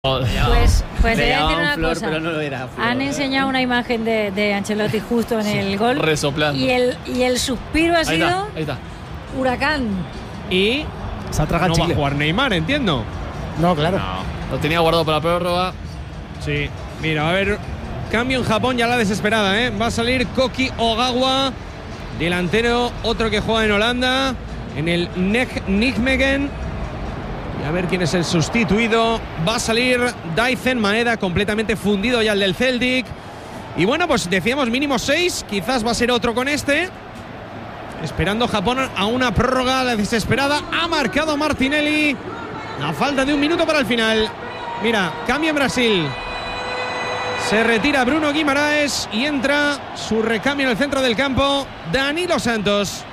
Pues te voy a decir una flor, cosa. pero no lo era flor. Han enseñado una imagen de Ancelotti justo en el gol. Resoplando. Y el suspiro ha sido Ahí está. huracán. Y se ha tragado no chicle. va a jugar Neymar, entiendo. No, claro. No, lo tenía guardado para la prórroga. Sí. Mira, a ver, cambio en Japón ya la desesperada, ¿eh? Va a salir Koki Ogawa, delantero, otro que juega en Holanda, en el Nijmegen. Y a ver quién es el sustituido. Va a salir Daizen Maeda, completamente fundido ya el del Celtic. Y bueno, pues decíamos mínimo 6, quizás va a ser otro con este. Esperando Japón a una prórroga la desesperada. Ha marcado Martinelli a falta de 1 minuto para el final. Mira, cambio en Brasil. Se retira Bruno Guimaraes y entra su recambio en el centro del campo, Danilo Santos.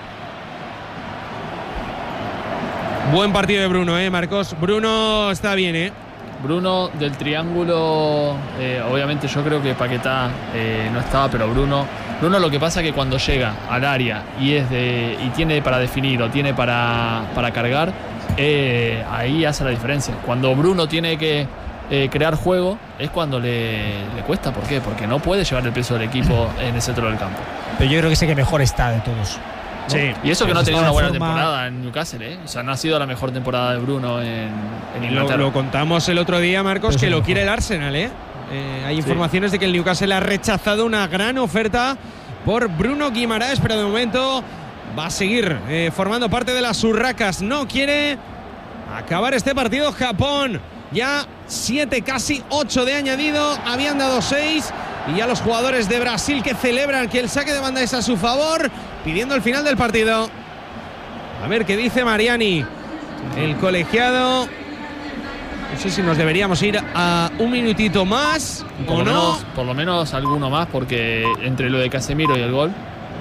Buen partido de Bruno, Marcos. Bruno está bien, Bruno del triángulo, obviamente yo creo que Paquetá no estaba, pero Bruno lo que pasa es que cuando llega al área y tiene para definir o tiene para cargar, ahí hace la diferencia. Cuando Bruno tiene que crear juego es cuando le cuesta. ¿Por qué? Porque no puede llevar el peso del equipo en el centro del campo. Pero yo creo que es el que mejor está de todos. Sí. Y eso que no ha tenido una buena forma... temporada en Newcastle, O sea, no ha sido la mejor temporada de Bruno en Inglaterra. Lo contamos el otro día, Marcos, Pues que lo mejor. quiere el Arsenal, Hay informaciones de que el Newcastle ha rechazado una gran oferta por Bruno Guimaraes, pero de momento va a seguir formando parte de las urracas. No quiere acabar este partido. Japón ya 7, casi 8 de añadido. Habían dado 6. Y ya los jugadores de Brasil que celebran que el saque de banda es a su favor, pidiendo el final del partido. A ver qué dice Mariani, el colegiado. No sé si nos deberíamos ir a un minutito más o no. Por lo menos alguno más, porque entre lo de Casemiro y el gol.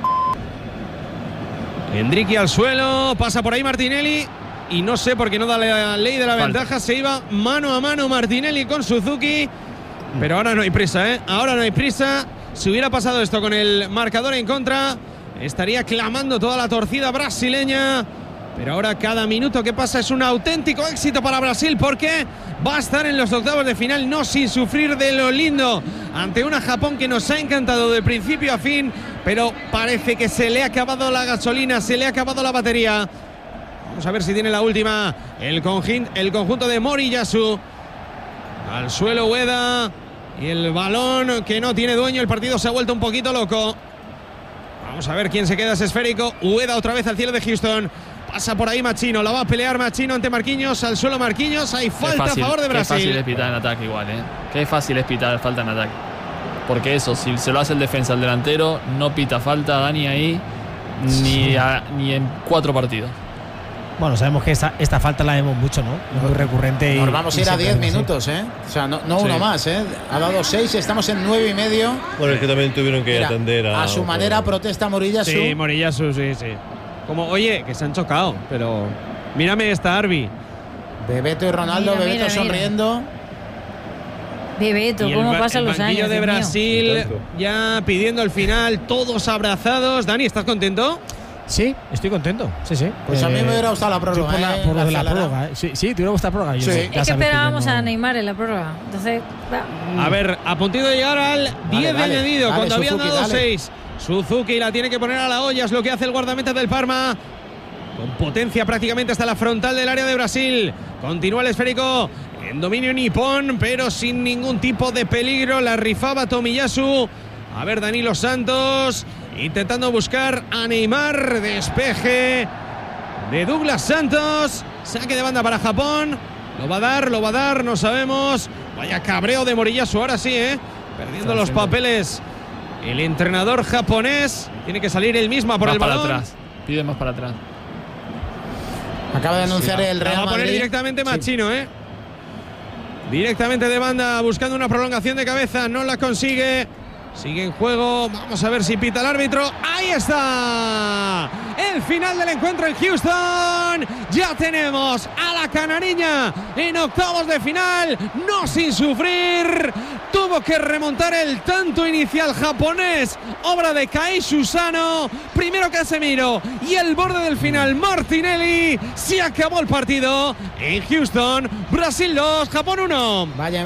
Enrique al suelo, pasa por ahí Martinelli. Y no sé por qué no da la ley de la ventaja. Se iba mano a mano Martinelli con Suzuki. Pero ahora no hay prisa, Ahora no hay prisa. Si hubiera pasado esto con el marcador en contra, estaría clamando toda la torcida brasileña. Pero ahora cada minuto que pasa es un auténtico éxito para Brasil, porque va a estar en los octavos de final, no sin sufrir de lo lindo, ante una Japón que nos ha encantado de principio a fin, pero parece que se le ha acabado la gasolina, se le ha acabado la batería. Vamos a ver si tiene la última el conjunto de Moriyasu. Al suelo Ueda y el balón que no tiene dueño. El partido se ha vuelto un poquito loco. Vamos a ver quién se queda ese esférico. Ueda otra vez al cielo de Houston. Pasa por ahí Machino, la va a pelear Machino ante Marquinhos. Al suelo Marquinhos, hay falta a favor de Brasil. Qué fácil es pitar en ataque igual, Qué fácil es pitar falta en ataque. Porque eso, si se lo hace el defensa al delantero, no pita falta Dani ahí ni en 4 partidos. Bueno, sabemos que esta falta la vemos mucho, ¿no? Es muy recurrente. Nos vamos a ir a 10 minutos, O sea, no uno más, Ha dado 6, estamos en 9 y medio. Bueno, es que también tuvieron que atender a su manera protesta Moriyasu. Sí, Moriyasu, sí. Como, oye, que se han chocado, pero mírame esta Arby. Bebeto y Ronaldo, Mira, Bebeto sonriendo. Bebeto, ¿cómo pasan los años? El banquillo de Dios mío. Brasil ya pidiendo el final, todos abrazados. Dani, ¿estás contento? Sí, estoy contento. Sí. Pues a mí me hubiera gustado la prórroga. Por lo de la prórroga. Sí, te hubiera gustado la prórroga. Sí. Es que esperábamos a Neymar en la prórroga. Entonces, A ver, a puntito de llegar al 10 de añadido, cuando habían Suzuki, dado 6. Suzuki la tiene que poner a la olla, es lo que hace el guardameta del Parma. Con potencia prácticamente hasta la frontal del área de Brasil. Continúa el esférico en dominio nipón, pero sin ningún tipo de peligro. La rifaba Tomiyasu. A ver, Danilo Santos intentando buscar a Neymar. Despeje de Douglas Santos. Saque de banda para Japón. Lo va a dar, no sabemos. Vaya cabreo de Moriyasu, ahora sí, perdiendo los papeles. El entrenador japonés tiene que salir él mismo por el balón. Para atrás. Pide más para atrás. Acaba de anunciar el Real Madrid. Va a poner directamente Machino, Directamente de banda, buscando una prolongación de cabeza. No la consigue. Sigue en juego. Vamos a ver si pita el árbitro. ¡Ahí está! El final del encuentro en Houston. Ya tenemos a la canariña en octavos de final. No sin sufrir. Tuvo que remontar el tanto inicial japonés. Obra de Kai Susano. Primero Casemiro. Y el borde del final Martinelli. Se acabó el partido en Houston. Brasil 2, Japón 1. Vaya